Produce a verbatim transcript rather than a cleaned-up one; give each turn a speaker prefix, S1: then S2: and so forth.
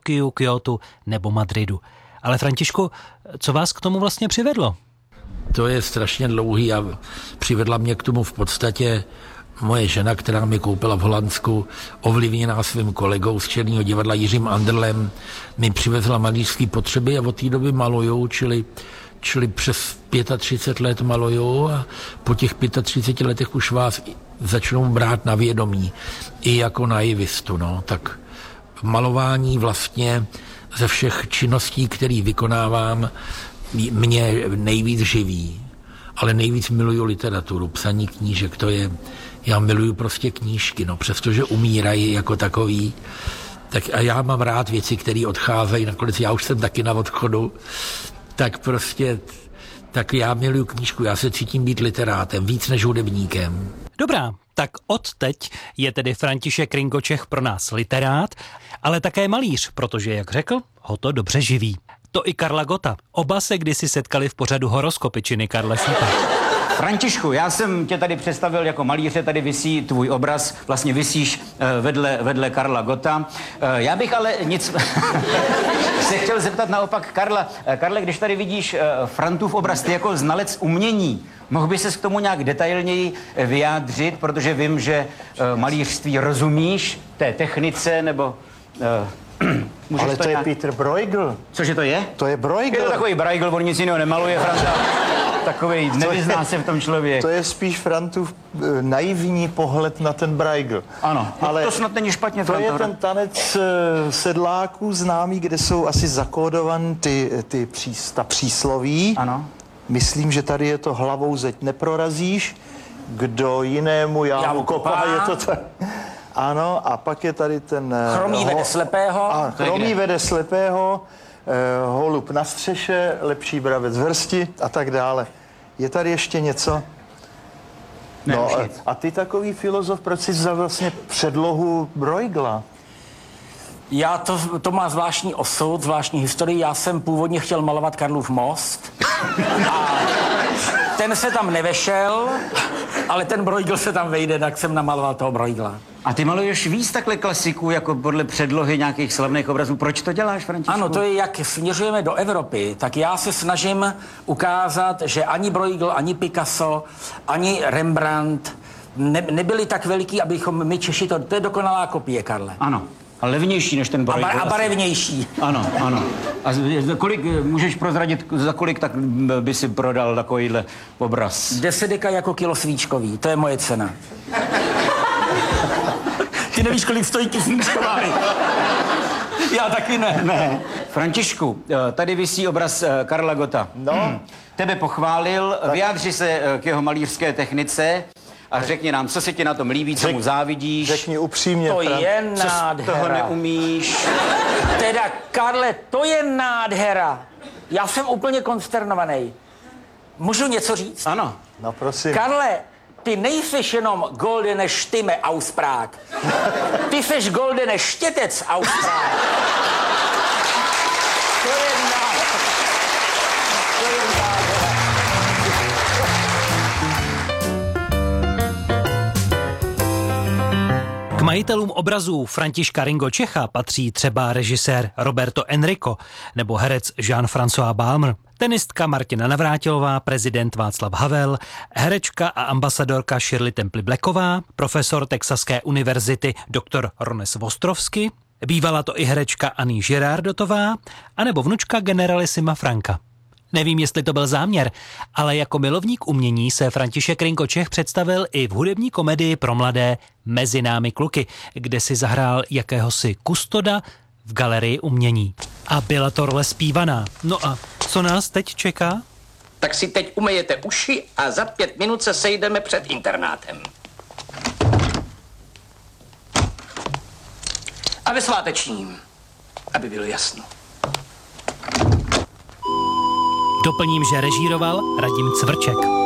S1: Tokiu, Kyotu nebo Madridu. Ale Františku, co vás k tomu vlastně přivedlo?
S2: To je strašně dlouhý a přivedla mě k tomu v podstatě moje žena, která mi koupila v Holandsku, ovlivněná svým kolegou z Černého divadla Jiřím Anderlem, mi přivezla malířské potřeby a od té doby maluju, čili, čili přes třicet pět let maluju a po těch třiceti pěti letech už vás začnou brát na vědomí i jako naivistu. No. Tak malování vlastně ze všech činností, které vykonávám, mě nejvíc živí, ale nejvíc miluju literaturu, psaní knížek, to je, já miluju prostě knížky, no, přestože umírají jako takový, tak a já mám rád věci, které odcházejí, nakonec já už jsem taky na odchodu, tak prostě, tak já miluju knížku, já se cítím být literátem, víc než hudebníkem.
S1: Dobrá, tak odteď je tedy František Ringočech pro nás literát, ale také malíř, protože, jak řekl, ho to dobře živí. To i Karla Gotta. Oba se kdysi setkali v pořadu Horoskopy činy Karla Šípa.
S3: Františku, já jsem tě tady představil jako malíře, tady visí tvůj obraz, vlastně visíš vedle, vedle Karla Gotta. Já bych ale nic se chtěl zeptat naopak Karla. Karle, když tady vidíš Frantův obraz, ty jako znalec umění, mohl by ses k tomu nějak detailněji vyjádřit, protože vím, že malířství rozumíš, té technice, nebo...
S4: Můžeš ale to, to je
S3: nějak...
S4: Peter Bruegel.
S3: Cože to je?
S4: To je Bruegel.
S3: Je to takový Bruegel, on nic jiného nemaluje, Franta. Takovej, nevyzná se v tom člověk.
S4: To je spíš Frantův uh, naivní pohled na ten Bruegel.
S3: Ano, ale to snad není špatně.
S4: To je ten tanec uh, sedláků známý, kde jsou asi zakódovaný ty, ty přís, ta přísloví.
S3: Ano.
S4: Myslím, že tady je to hlavou zeď neprorazíš, kdo jinému jámu kopá, je to tak. Ano, a pak je tady ten...
S3: Chromý vede slepého.
S4: A chromý vede slepého, eh, holub na střeše, lepší bravec v hrsti a tak dále. Je tady ještě něco?
S3: Ne,
S4: no,
S3: a,
S4: a ty takový filozof, proč jsi vzal vlastně předlohu Bruegela?
S5: Já to, to má zvláštní osud, zvláštní historii. Já jsem původně chtěl malovat Karlův most a ten se tam nevešel, ale ten Bruegel se tam vejde, tak jsem namaloval toho Bruegela.
S3: A ty maluješ víc takhle klasiků, jako podle předlohy nějakých slavných obrazů. Proč to děláš, Františku?
S5: Ano, to je, jak směřujeme do Evropy, tak já se snažím ukázat, že ani Bruegel, ani Picasso, ani Rembrandt ne, nebyli tak veliký, abychom my Češi, to, to je dokonalá kopie, Karle.
S3: Ano. A levnější než ten Bruegel.
S5: A, bar, a barevnější.
S3: Ano, ano. A za kolik, můžeš prozradit, za kolik tak by si prodal takovýhle obraz?
S5: Deset deka jako kilo svíčkový, to je moje cena. Ty nevíš, kolik stojí tisíčková. Já taky ne.
S3: Ne. Františku, tady visí obraz Karla Gotta.
S4: No.
S3: Tebe pochválil, tak. Vyjádři se k jeho malířské technice a řekni nám, co se ti na tom líbí, co
S4: Řek,
S3: mu závidíš.
S4: Řekni upřímně.
S5: To
S4: Fran...
S5: je nádhera.
S3: Co toho neumíš?
S5: Teda, Karle, to je nádhera. Já jsem úplně konsternovaný. Můžu něco říct?
S3: Ano.
S4: No prosím.
S5: Karle, ty nejseš jenom goldene Stimme aus Prag. Ty seš goldene štětec aus Prag. To je nádhera. To je nádhera.
S1: K majitelům obrazů Františka Ringočecha patří třeba režisér Roberto Enrico nebo herec Jean-François Balmer, tenistka Martina Navrátilová, prezident Václav Havel, herečka a ambasadorka Shirley Temple Blacková, profesor Texaské univerzity doktor Rones Vostrovsky, bývala to i herečka Annie Girardotová, anebo vnučka generalisima Franka. Nevím, jestli to byl záměr, ale jako milovník umění se František Ringočech představil i v hudební komedii pro mladé Mezi námi kluky, kde si zahrál jakéhosi kustoda v galerii umění. A byla to role zpívaná. No a co nás teď čeká?
S6: Tak si teď umyjete uši a za pět minut se sejdeme před internátem. A ve svátečním, aby bylo jasno.
S1: Doplním, že režíroval Radim Cvrček.